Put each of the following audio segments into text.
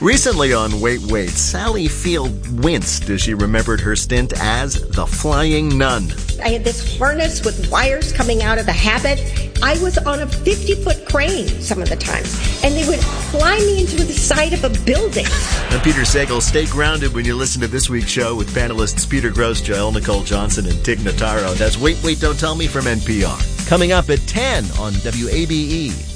Recently on Wait, Wait, Sally Field winced as she remembered her stint as the Flying Nun. I had this harness with wires coming out of the habit. I was on a 50-foot crane some of the times, and they would fly me into the side of a building. I'm Peter Sagal. Stay grounded when you listen to this week's show with panelists Peter Grosz, Joelle Nicole Johnson, and Tig Notaro. That's Wait, Wait, Don't Tell Me from NPR. Coming up at 10 on WABE.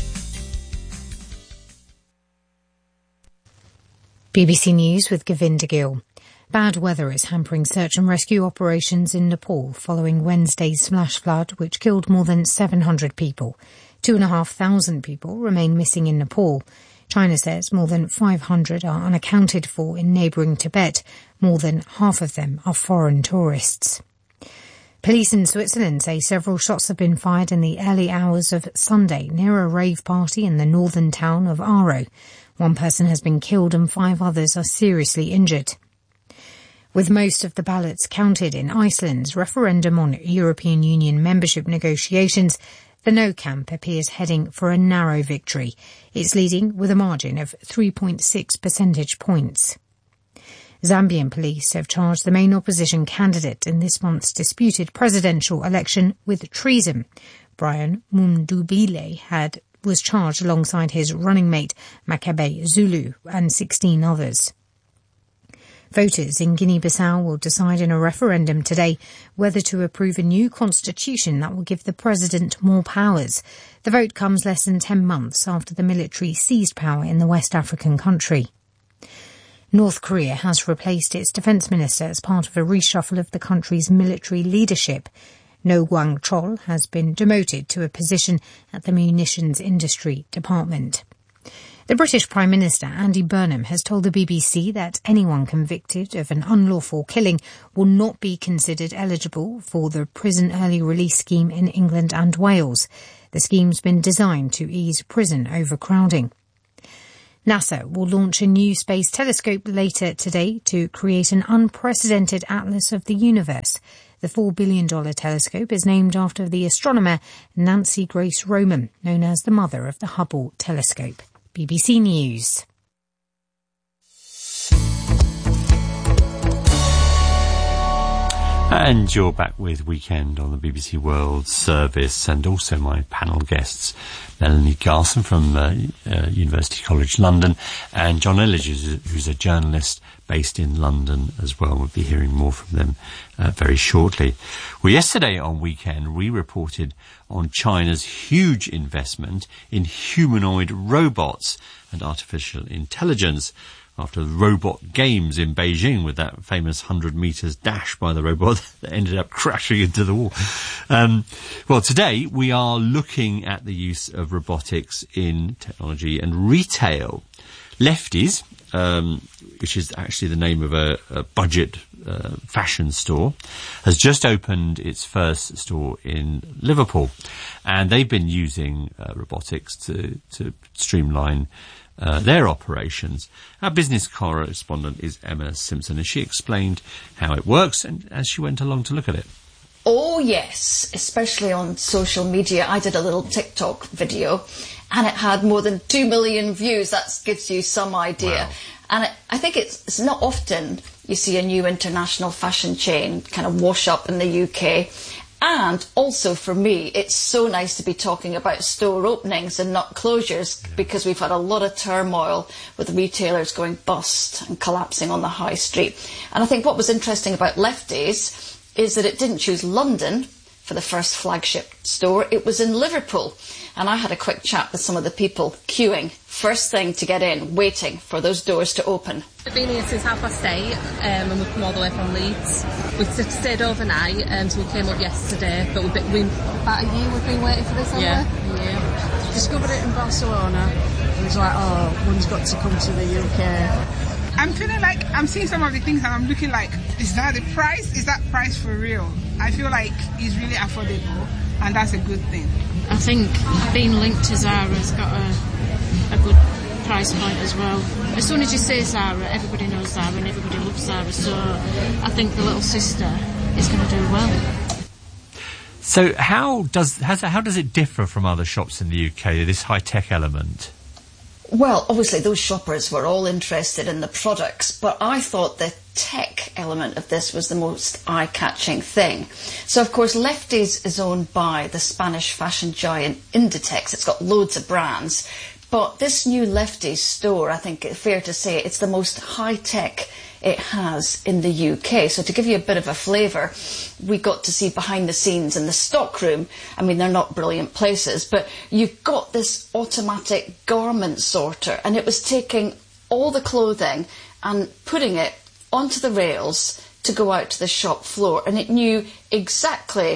BBC News with Govinda Gill. Bad weather is hampering search and rescue operations in Nepal following Wednesday's flash flood, which killed more than 700 people. 2,500 people remain missing in Nepal. China says more than 500 are unaccounted for in neighbouring Tibet. More than half of them are foreign tourists. Police in Switzerland say several shots have been fired in the early hours of Sunday near a rave party in the northern town of Aarau. One person has been killed and 5 others are seriously injured. With most of the ballots counted in Iceland's referendum on European Union membership negotiations, the No camp appears heading for a narrow victory. It's leading with a margin of 3.6 percentage points. Zambian police have charged the main opposition candidate in this month's disputed presidential election with treason. Brian Mundubile was charged alongside his running mate Makabe Zulu and 16 others. Voters in Guinea-Bissau will decide in a referendum today whether to approve a new constitution that will give the president more powers. The vote comes less than 10 months after the military seized power in the West African country. North Korea has replaced its defence minister as part of a reshuffle of the country's military leadership. No Gwang-chol has been demoted to a position at the Munitions Industry Department. The British Prime Minister Andy Burnham has told the BBC that anyone convicted of an unlawful killing will not be considered eligible for the prison early release scheme in England and Wales. The scheme's been designed to ease prison overcrowding. NASA will launch a new space telescope later today to create an unprecedented atlas of the universe. The $4 billion telescope is named after the astronomer Nancy Grace Roman, known as the mother of the Hubble telescope. BBC News. And you're back with Weekend on the BBC World Service, and also my panel guests, Melanie Garson from University College London, and John Elledge, who's a journalist based in London as well. We'll be hearing more from them very shortly. Well, yesterday on Weekend, we reported on China's huge investment in humanoid robots and artificial intelligence, after the robot games in Beijing with that famous 100 metres dash by the robot that ended up crashing into the wall. Well, today we are looking at the use of robotics in technology and retail. Lefties, which is actually the name of a budget fashion store, has just opened its first store in Liverpool, and they've been using robotics to streamline their operations. Our business correspondent is Emma Simpson, and she explained how it works and as she went along to look at it. Oh yes, especially on social media. I did a little TikTok video and it had more than 2 million views. That gives you some idea. Wow. And I think it's not often you see a new international fashion chain kind of wash up in the UK. And also for me, it's so nice to be talking about store openings and not closures, because we've had a lot of turmoil with retailers going bust and collapsing on the high street. And I think what was interesting about Lefties is that it didn't choose London for the first flagship store. It was in Liverpool. And I had a quick chat with some of the people queuing, first thing to get in, waiting for those doors to open. We've been here since 8:30 and we've come all the way from Leeds. We've stayed overnight, so we came up yesterday, but about a year we've been waiting for this, haven't we? Yeah. Discovered it in Barcelona. It was like, oh, one's got to come to the UK. I'm feeling like I'm seeing some of the things and I'm looking like, is that the price? Is that price for real? I feel like it's really affordable, and that's a good thing. I think being linked to Zara's got a good price point as well. As soon as you say Zara, everybody knows Zara and everybody loves Zara, so I think the little sister is going to do well. So how does it differ from other shops in the UK, this high-tech element? Well, obviously those shoppers were all interested in the products, but I thought the tech element of this was the most eye-catching thing. So, of course, Lefties is owned by the Spanish fashion giant Inditex. It's got loads of brands. But this new Lefties store, I think it's fair to say, it's the most high-tech it has in the UK. So to give you a bit of a flavour, we got to see behind the scenes in the stockroom. I mean, they're not brilliant places, but you've got this automatic garment sorter, and it was taking all the clothing and putting it onto the rails to go out to the shop floor, and it knew exactly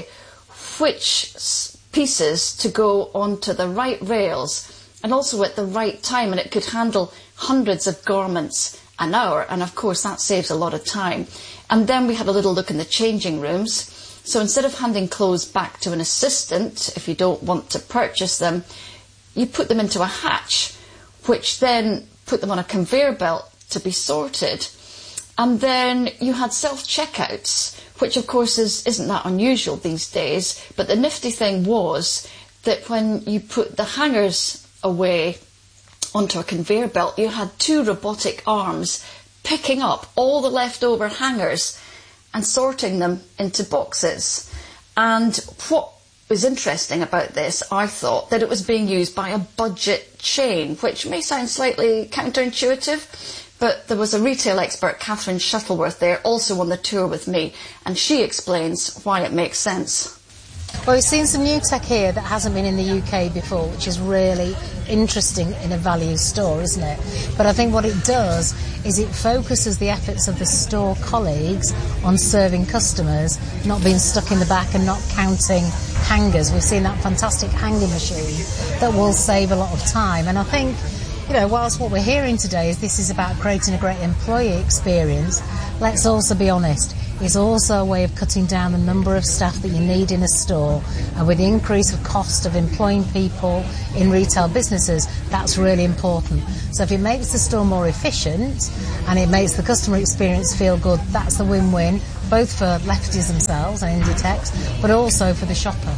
which pieces to go onto the right rails and also at the right time, and it could handle hundreds of garments an hour, and of course that saves a lot of time. And then we had a little look in the changing rooms. So instead of handing clothes back to an assistant, if you don't want to purchase them, you put them into a hatch, which then put them on a conveyor belt to be sorted. And then you had self-checkouts, which of course isn't that unusual these days, but the nifty thing was that when you put the hangers away onto a conveyor belt, you had two robotic arms picking up all the leftover hangers and sorting them into boxes. And what was interesting about this, I thought, that it was being used by a budget chain, which may sound slightly counterintuitive, but there was a retail expert, Catherine Shuttleworth, there, also on the tour with me, and she explains why it makes sense. Well, we've seen some new tech here that hasn't been in the UK before, which is really interesting in a value store, isn't it? But I think what it does is it focuses the efforts of the store colleagues on serving customers, not being stuck in the back and not counting hangers. We've seen that fantastic hanger machine that will save a lot of time. And I think, you know, whilst what we're hearing today is this is about creating a great employee experience, let's also be honest, it's also a way of cutting down the number of staff that you need in a store, and with the increase of cost of employing people in retail businesses, that's really important. So if it makes the store more efficient and it makes the customer experience feel good, that's the win-win, both for Lefties themselves and Inditex, but also for the shopper.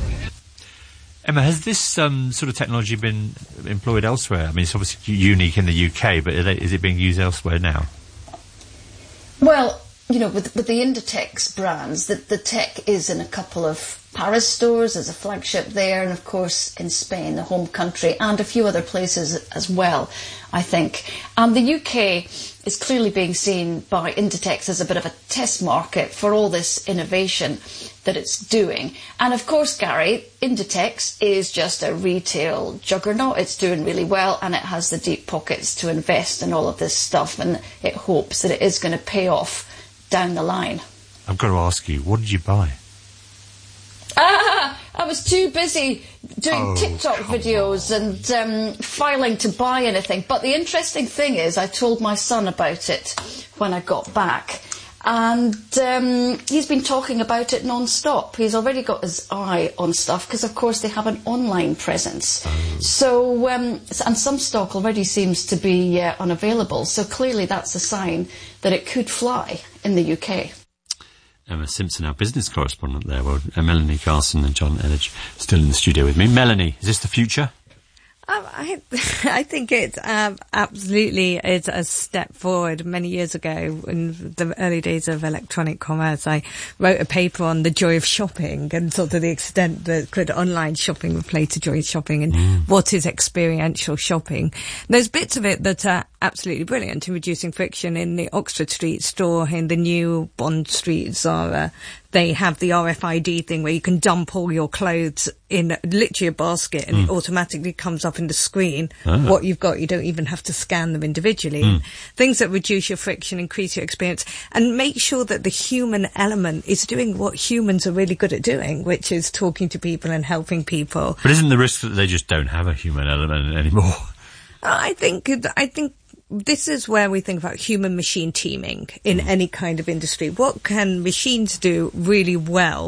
Emma, has this sort of technology been employed elsewhere? I mean, it's obviously unique in the UK, but is it being used elsewhere now? Well, you know, with the Inditex brands, the tech is in a couple of Paris stores, there's a flagship there, and of course in Spain, the home country, and a few other places as well, I think. And the UK is clearly being seen by Inditex as a bit of a test market for all this innovation that it's doing. And of course, Gary, Inditex is just a retail juggernaut. It's doing really well, and it has the deep pockets to invest in all of this stuff, and it hopes that it is going to pay off down the line. I've got to ask you, what did you buy? I was too busy doing TikTok videos and filing to buy anything. But the interesting thing is, I told my son about it when I got back, and he's been talking about it non-stop. He's already got his eye on stuff because, of course, they have an online presence. So, and some stock already seems to be unavailable. So clearly that's a sign that it could fly in the UK. Emma Simpson, our business correspondent there. Well, Melanie Garson and John Elledge still in the studio with me. Melanie, is this the future? I think it's absolutely it's a step forward. Many years ago, in the early days of electronic commerce, I wrote a paper on the joy of shopping and sort of the extent that could online shopping replace the joy of shopping and what is experiential shopping. There's bits of it that are absolutely brilliant in reducing friction. In the Oxford Street store, in the new Bond Street Zara, they have the RFID thing where you can dump all your clothes in literally a basket and it automatically comes up in the screen what you've got. You don't even have to scan them individually. Things that reduce your friction, increase your experience, and make sure that the human element is doing what humans are really good at doing, which is talking to people and helping people. But isn't the risk that they just don't have a human element anymore? I think this is where we think about human-machine teaming in any kind of industry. What can machines do really well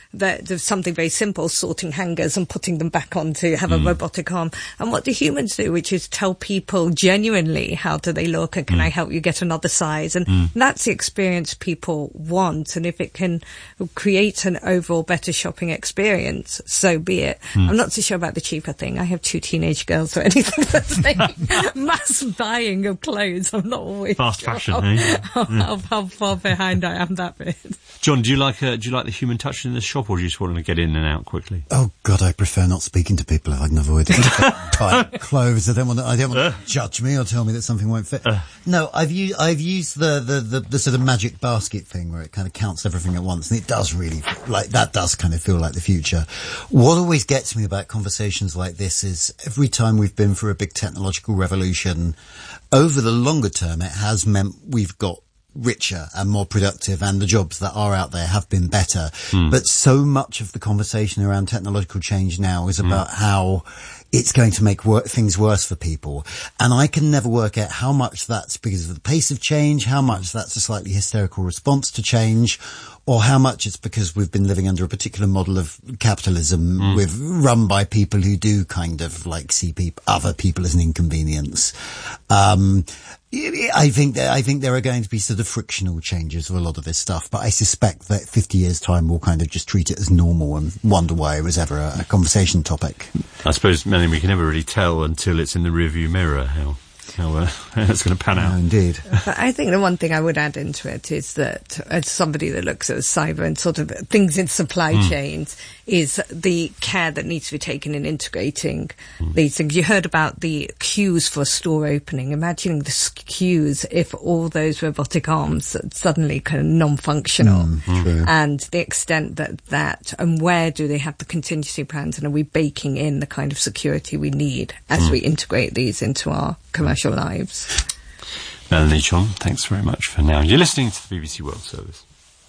there's something very simple, sorting hangers and putting them back on to have a robotic arm. And what do humans do, which is tell people genuinely how do they look and can I help you get another size? And that's the experience people want. And if it can create an overall better shopping experience, so be it. I'm not so sure about the cheaper thing. I have 2 teenage girls, so anything that's like mass buying of clothes, I'm not always fast sure fashion, how far behind I am that bit. John, do you like the human touch in the shop, or do you just want to get in and out quickly? Oh God, I prefer not speaking to people if I can avoid it. Buy clothes. I don't want to judge me or tell me that something won't fit. No, I've used the sort of magic basket thing where it kind of counts everything at once, and it does really that does kind of feel like the future. What always gets me about conversations like this is every time we've been through a big technological revolution, over the longer term, it has meant we've got richer and more productive, and the jobs that are out there have been better. But so much of the conversation around technological change now is about how it's going to make things worse for people. And I can never work out how much that's because of the pace of change, how much that's a slightly hysterical response to change, or how much it's because we've been living under a particular model of capitalism run by people who do kind of like see other people as an inconvenience. I think there are going to be sort of frictional changes of a lot of this stuff, but I suspect that 50 years' time we'll kind of just treat it as normal and wonder why it was ever a conversation topic. I suppose, Melanie, we can never really tell until it's in the rearview mirror how it's going to pan out. Indeed. But I think the one thing I would add into it is that as somebody that looks at cyber and sort of things in supply chains is the care that needs to be taken in integrating these things. You heard about the queues for a store opening. Imagining the queues if all those robotic arms are suddenly kind of non-functional and the extent that and where do they have the contingency plans, and are we baking in the kind of security we need as we integrate these into our commercial lives. Melanie, John, thanks very much for now. You're listening to the BBC World Service.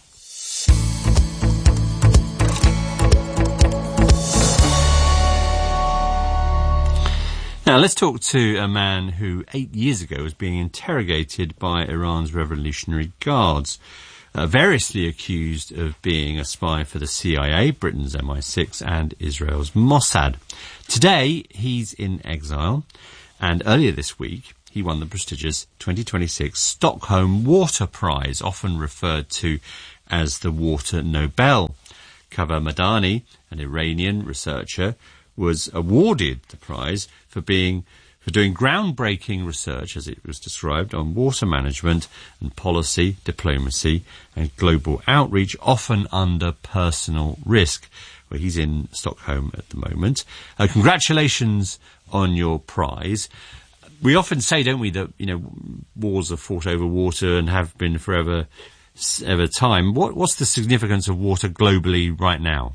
Now, let's talk to a man who 8 years ago was being interrogated by Iran's Revolutionary Guards, variously accused of being a spy for the CIA, Britain's MI6, and Israel's Mossad. Today, he's in exile, and earlier this week, he won the prestigious 2026 Stockholm Water Prize, often referred to as the Water Nobel. Kaveh Madani, an Iranian researcher, was awarded the prize for doing groundbreaking research, as it was described, on water management and policy, diplomacy and global outreach, often under personal risk. Well, he's in Stockholm at the moment. Congratulations on your prize. We often say, don't we, that, wars are fought over water and have been forever time. What's the significance of water globally right now?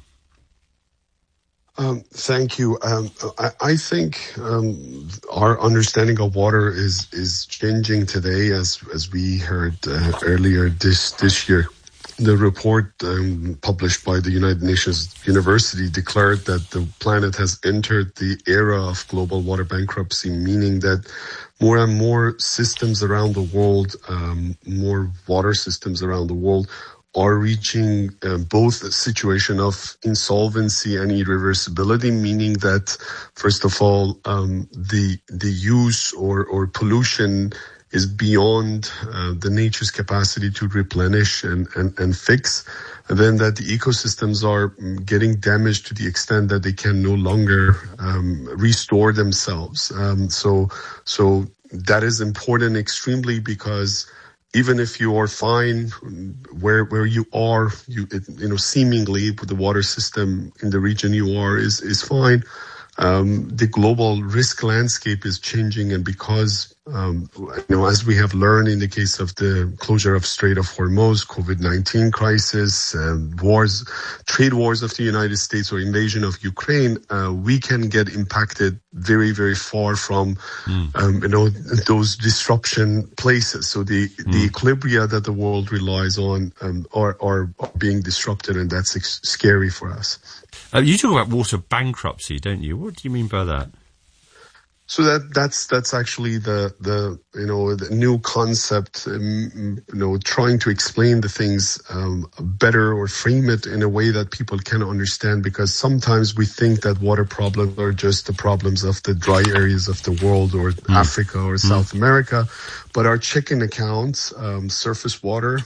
Thank you. I think our understanding of water is changing today, as we heard earlier this year. The report published by the United Nations University declared that the planet has entered the era of global water bankruptcy, meaning that more and more systems around the world, more water systems around the world, are reaching both a situation of insolvency and irreversibility, meaning that, first of all, the use or pollution is beyond the nature's capacity to replenish and fix, and then that the ecosystems are getting damaged to the extent that they can no longer restore themselves. So that is important extremely, because even if you are fine where you are, seemingly the water system in the region you are is fine. The global risk landscape is changing, and because as we have learned in the case of the closure of Strait of Hormuz, COVID-19 crisis, trade wars of the United States, or invasion of Ukraine, we can get impacted very, very far from those disruption places. So the equilibria that the world relies on are being disrupted, and that's scary for us. You talk about water bankruptcy, don't you? What do you mean by that? So that's actually the new concept, trying to explain the things better or frame it in a way that people can understand, because sometimes we think that water problems are just the problems of the dry areas of the world or Africa or South America, but our checking accounts, surface water,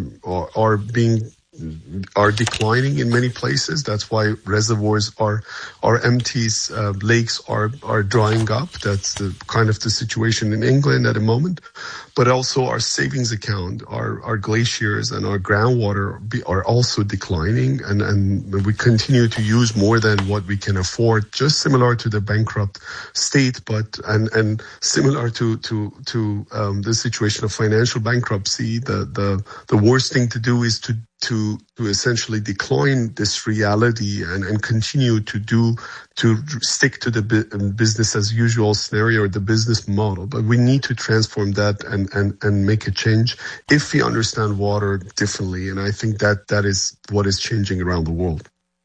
are declining in many places. That's why reservoirs are empty, lakes are drying up. That's the kind of the situation in England at the moment. But also our savings account, our glaciers and our groundwater are also declining, and we continue to use more than what we can afford, just similar to the bankrupt state, and similar to the situation of financial bankruptcy. The worst thing to do is to essentially decline this reality and continue to stick to the business as usual scenario or the business model. But we need to transform that and make a change if we understand water differently. And I think that is what is changing around the world.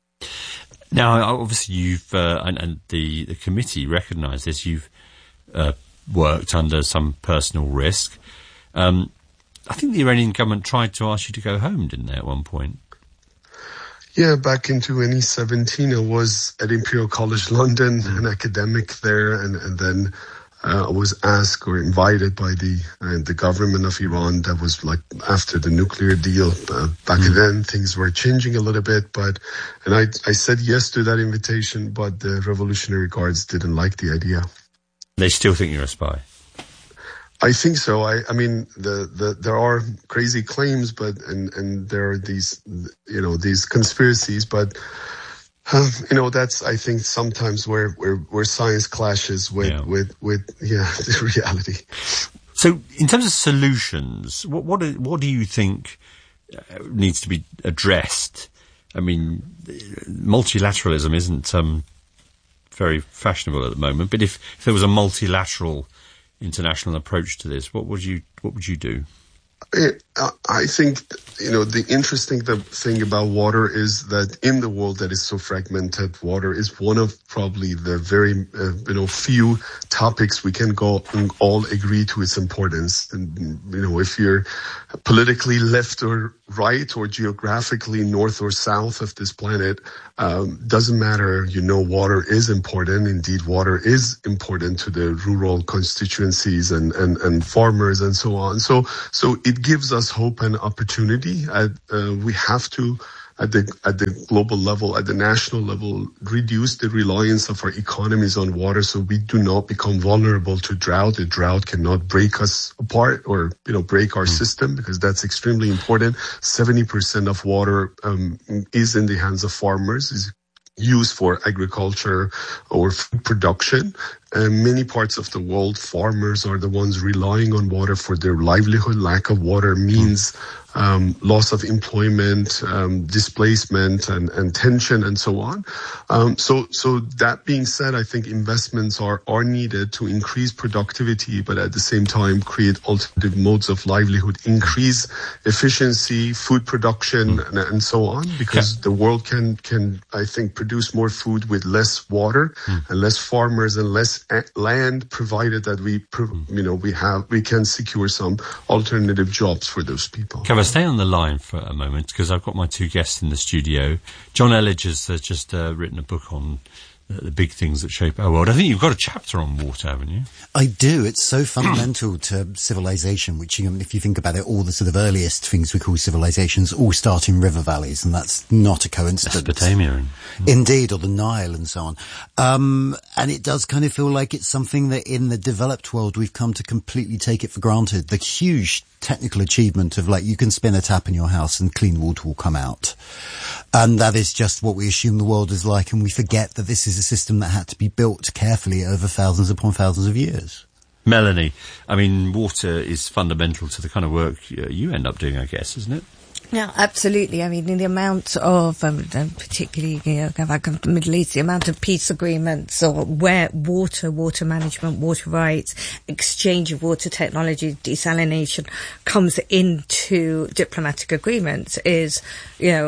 Now, obviously, you've and the committee recognise this. You've worked under some personal risk. I think the Iranian government tried to ask you to go home, didn't they, at one point? Yeah, back in 2017, I was at Imperial College London, an academic there, and then I was asked or invited by the government of Iran. That was like after the nuclear deal. Back then, things were changing a little bit, and I said yes to that invitation, but the Revolutionary Guards didn't like the idea. They still think you're a spy? I think so. I mean, there are crazy claims, and there are these conspiracies, but that's, I think, sometimes where science clashes with the reality. So, in terms of solutions, what do you think needs to be addressed? I mean, multilateralism isn't very fashionable at the moment, but if there was a multilateral international approach to this, what would you do? I think, the interesting thing about water is that in the world that is so fragmented, water is one of probably the very, few topics we can all agree to its importance. And, if you're politically left or right or geographically north or south of this planet, doesn't matter, water is important. Indeed, water is important to the rural constituencies and farmers and so on. So it gives us hope and opportunity. We have to, at the global level, at the national level, reduce the reliance of our economies on water so we do not become vulnerable to drought. The drought cannot break us apart or, break our system, because that's extremely important. 70% of water is in the hands of farmers, is used for agriculture or food production. Many parts of the world, farmers are the ones relying on water for their livelihood. Lack of water means loss of employment, displacement, and tension, and so on. So that being said, I think investments are needed to increase productivity, but at the same time create alternative modes of livelihood, increase efficiency, food production, and so on, because the world can I think produce more food with less water and less farmers and less land, provided that we can secure some alternative jobs for those people. Can I stay on the line for a moment, because I've got my two guests in the studio. John Elledge has just written a book on the big things that shape our world. I think you've got a chapter on water, haven't you? I do. It's so fundamental to civilization, which, if you think about it, all the sort of earliest things we call civilizations all start in river valleys, and that's not a coincidence. Mesopotamia. Indeed, or the Nile and so on. And it does kind of feel like it's something that in the developed world we've come to completely take it for granted. The huge technical achievement of, like, you can spin a tap in your house and clean water will come out. And that is just what we assume the world is like, and we forget that this is a system that had to be built carefully over thousands upon thousands of years. Melanie, I mean, water is fundamental to the kind of work you end up doing, I guess, isn't it? Yeah, absolutely. I mean, in the amount of, particularly, like the Middle East, the amount of peace agreements or where water management, water rights, exchange of water technology, desalination comes into diplomatic agreements is,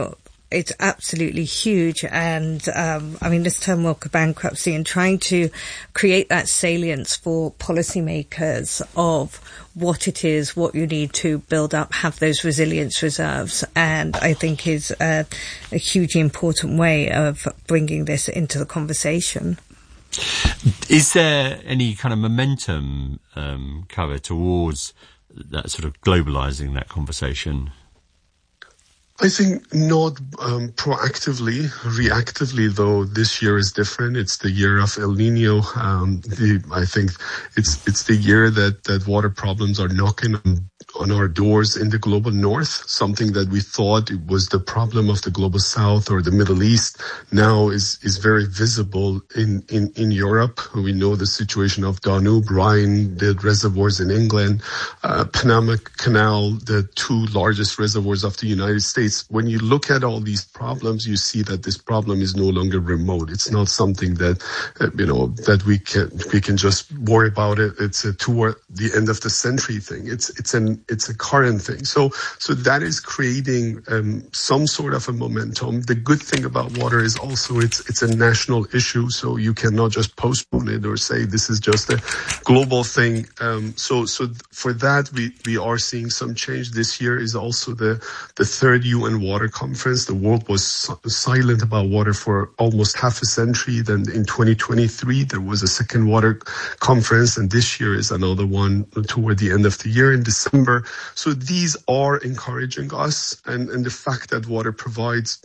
it's absolutely huge. And, this turmoil of bankruptcy and trying to create that salience for policymakers of what it is, what you need to build up, have those resilience reserves, and I think is a hugely important way of bringing this into the conversation. Is there any kind of momentum, Kaveh, towards that sort of globalising that conversation? I think not proactively. Reactively, though, this year is different. It's the year of El Nino. I think it's the year that water problems are knocking on our doors in the global north. Something that we thought it was the problem of the global south or the Middle East now is very visible in Europe. We know the situation of Danube, Rhine, the reservoirs in England, Panama Canal, the two largest reservoirs of the United States. When you look at all these problems, you see that this problem is no longer remote. It's not something that that we can just worry about it. It's toward the end of the century thing. It's a current thing. So that is creating some sort of a momentum. The good thing about water is also it's a national issue. So you cannot just postpone it or say this is just a global thing. So for that we are seeing some change. This year is also the third UN Water Conference. The world was silent about water for almost half a century. Then in 2023, there was a second water conference, and this year is another one toward the end of the year in December. So these are encouraging us, and the fact that water provides,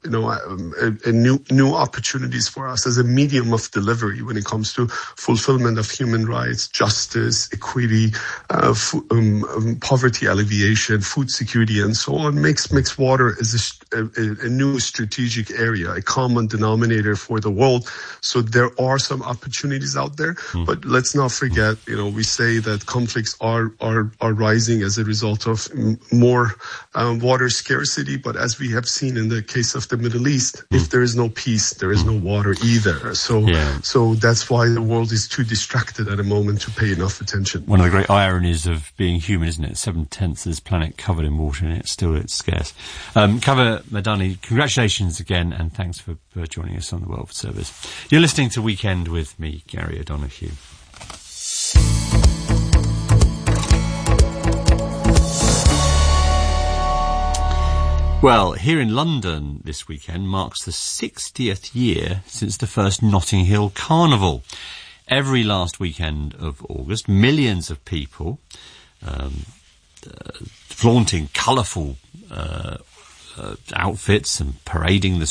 new opportunities for us as a medium of delivery when it comes to fulfillment of human rights, justice, equity, poverty alleviation, food security, and so on, makes water as a new strategic area, a common denominator for the world. So there are some opportunities out there, but let's not forget, we say that conflicts are rising as a result of more water scarcity. But as we have seen in the case of the Middle East, if there is no peace, there is no water either. So that's why the world is too distracted at the moment to pay enough attention. One of the great ironies of being human, isn't it? 7/10 of this planet covered in water, and it's scarce. Kaveh Madani, congratulations again, and thanks for joining us on the World Service. You're listening to Weekend with me, Gary O'Donoghue. Well, here in London this weekend marks the 60th year since the first Notting Hill Carnival. Every last weekend of August, millions of people flaunting colourful outfits and parading the